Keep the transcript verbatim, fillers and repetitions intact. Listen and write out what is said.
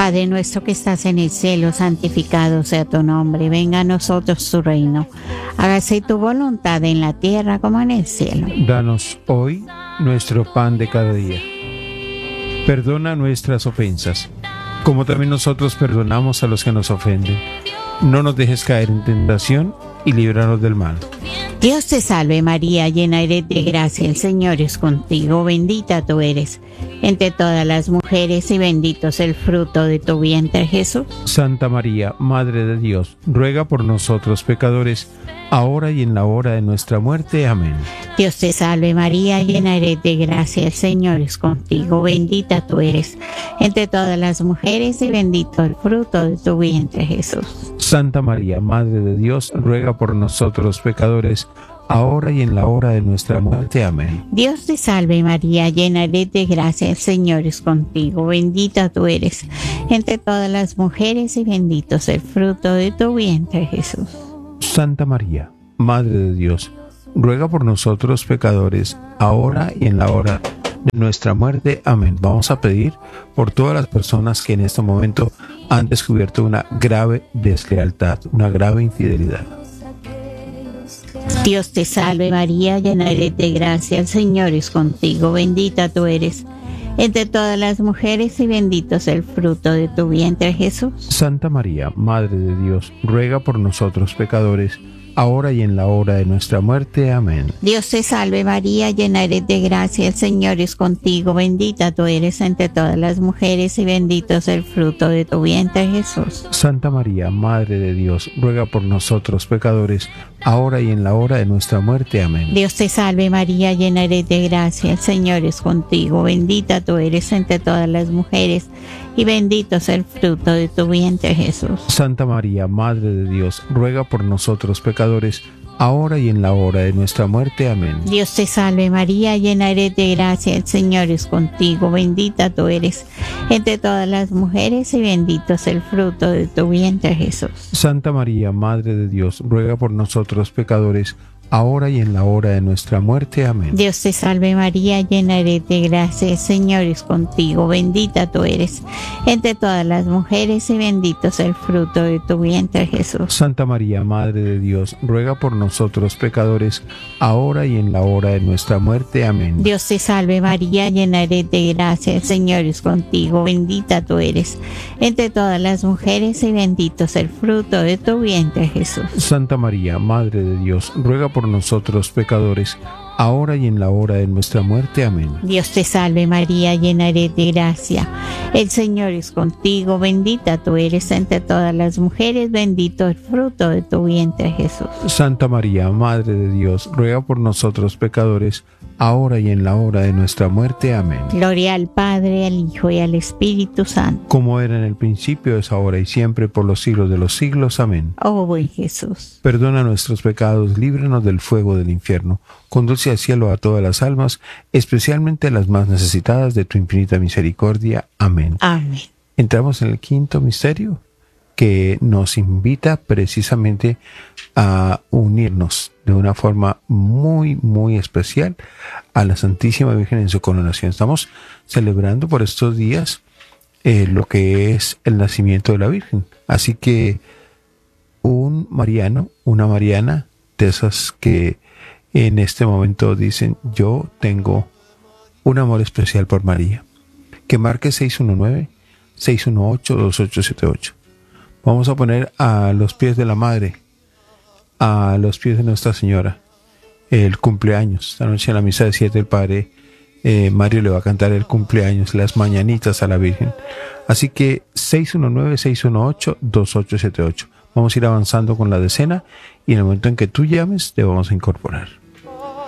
Padre nuestro que estás en el cielo, santificado sea tu nombre. Venga a nosotros tu reino. Hágase tu voluntad en la tierra como en el cielo. Danos hoy nuestro pan de cada día. Perdona nuestras ofensas, como también nosotros perdonamos a los que nos ofenden. No nos dejes caer en tentación y líbranos del mal. Dios te salve María, llena eres de gracia, el Señor es contigo, bendita tú eres entre todas las mujeres y bendito es el fruto de tu vientre Jesús. Santa María, Madre de Dios, ruega por nosotros pecadores, ahora y en la hora de nuestra muerte. Amén. Dios te salve María, llena eres de gracia, el Señor es contigo, bendita tú eres entre todas las mujeres y bendito el fruto de tu vientre Jesús. Santa María, Madre de Dios, ruega por nosotros pecadores, ahora y en la hora de nuestra muerte. Amén. Dios te salve María, llena eres de gracia, el Señor es contigo, bendita tú eres entre todas las mujeres y bendito es el fruto de tu vientre Jesús. Santa María, Madre de Dios, ruega por nosotros pecadores, ahora y en la hora de nuestra muerte. Amén. Vamos a pedir por todas las personas que en este momento han descubierto una grave deslealtad, una grave infidelidad. Dios te salve María, llena eres de gracia, el Señor es contigo, bendita tú eres entre todas las mujeres y bendito es el fruto de tu vientre Jesús. Santa María, Madre de Dios, ruega por nosotros pecadores, ahora y en la hora de nuestra muerte. Amén. Dios te salve María, llena eres de gracia, el Señor es contigo, bendita tú eres entre todas las mujeres y bendito es el fruto de tu vientre Jesús. Santa María, Madre de Dios, ruega por nosotros pecadores, ahora y en la hora de nuestra muerte. Amén. Dios te salve María, llena eres de gracia, el Señor es contigo, bendita tú eres entre todas las mujeres y bendito es el fruto de tu vientre Jesús. Santa María, Madre de Dios, ruega por nosotros pecadores, ahora y en la hora de nuestra muerte. Amén. Dios te salve María, llena eres de gracia, el Señor es contigo, bendita tú eres entre todas las mujeres y bendito es el fruto de tu vientre Jesús. Santa María, Madre de Dios, ruega por nosotros pecadores, ahora y en la hora de nuestra muerte. Amén. Dios te salve María, llena eres de gracia, el Señor es contigo, bendita tú eres entre todas las mujeres y bendito es el fruto de tu vientre Jesús. Santa María, Madre de Dios, ruega por nosotros pecadores, ahora y en la hora de nuestra muerte. Amén. Dios te salve María, llena eres de gracia, el Señor es contigo, bendita tú eres entre todas las mujeres y bendito es el fruto de tu vientre Jesús. Santa María, Madre de Dios, ruega por nosotros pecadores, ahora y en la hora de nuestra muerte. Amén. Dios te salve María, llena eres de gracia, el Señor es contigo, bendita tú eres entre todas las mujeres, bendito el fruto de tu vientre Jesús. Santa María, Madre de Dios, ruega por nosotros pecadores, ahora y en la hora de nuestra muerte. Amén. Gloria al Padre, al Hijo y al Espíritu Santo, como era en el principio, es ahora y siempre, por los siglos de los siglos. Amén. oh buen Jesús. Perdona nuestros pecados, líbranos del fuego del infierno, conduce al cielo a todas las almas, especialmente a las más necesitadas de tu infinita misericordia. Amén. Amén. Entramos en el quinto misterio, que nos invita precisamente a unirnos de una forma muy, muy especial a la Santísima Virgen en su coronación. Estamos celebrando por estos días eh, lo que es el nacimiento de la Virgen. Así que un mariano, una mariana, de esas que en este momento dicen, yo tengo un amor especial por María, que marque seis uno nueve, seis uno ocho, dos ocho siete ocho. Vamos a poner a los pies de la Madre, a los pies de Nuestra Señora, el cumpleaños. Esta noche en la misa de siete el Padre eh, Mario le va a cantar el cumpleaños, las mañanitas a la Virgen. Así que seis uno nueve, seis uno ocho, dos ocho siete ocho. Vamos a ir avanzando con la decena y en el momento en que tú llames te vamos a incorporar.